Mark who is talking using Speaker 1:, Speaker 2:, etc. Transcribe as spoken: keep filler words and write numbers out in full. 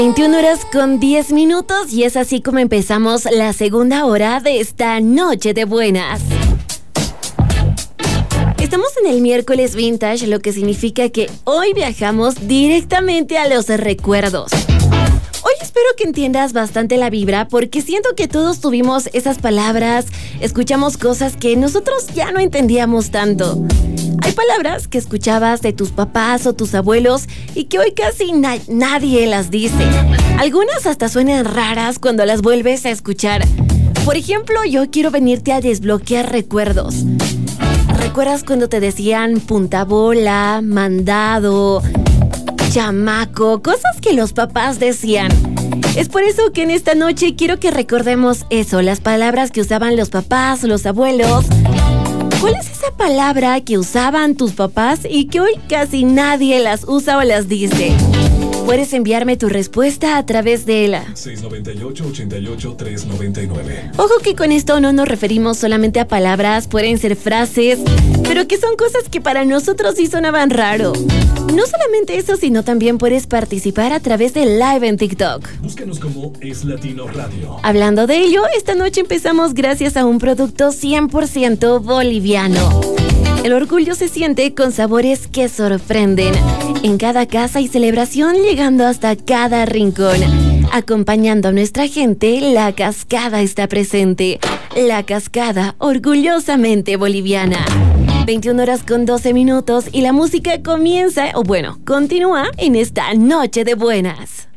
Speaker 1: veintiuna horas con diez minutos y es así como empezamos la segunda hora de esta noche de buenas. Estamos en el miércoles vintage, lo que significa que hoy viajamos directamente a los recuerdos. Hoy espero que entiendas bastante la vibra porque siento que todos tuvimos esas palabras, escuchamos cosas que nosotros ya no entendíamos tanto. Hay palabras que escuchabas de tus papás o tus abuelos y que hoy casi na- nadie las dice. Algunas hasta suenan raras cuando las vuelves a escuchar. Por ejemplo, yo quiero venirte a desbloquear recuerdos. ¿Recuerdas cuando te decían punta bola, mandado, chamaco? Cosas que los papás decían. Es por eso que en esta noche quiero que recordemos eso, las palabras que usaban los papás, los abuelos. ¿Cuál es esa palabra que usaban tus papás y que hoy casi nadie las usa o las dice? Puedes enviarme tu respuesta a través de la
Speaker 2: seis nueve ocho, ocho ocho, tres nueve nueve.
Speaker 1: Ojo que con esto no nos referimos solamente a palabras, pueden ser frases, pero que son cosas que para nosotros sí sonaban raro. No solamente eso, sino también puedes participar a través de Live en TikTok.
Speaker 2: Búscanos como Es Latino Radio.
Speaker 1: Hablando de ello, esta noche empezamos gracias a un producto cien por ciento boliviano. El orgullo se siente con sabores que sorprenden. En cada casa y celebración, llegando hasta cada rincón. Acompañando a nuestra gente, La Cascada está presente. La Cascada, orgullosamente boliviana. veintiuna horas con doce minutos y la música comienza, o bueno, continúa en esta noche de buenas.